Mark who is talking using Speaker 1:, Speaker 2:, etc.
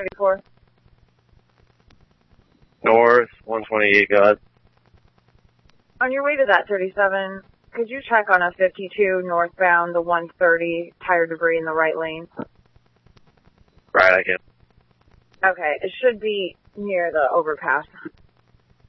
Speaker 1: 134.
Speaker 2: North, 128, God.
Speaker 1: On your way to that 37, could you check on a 52 northbound, the 130, tire debris in the right lane?
Speaker 2: Right, I can.
Speaker 1: Okay, it should be near the overpass.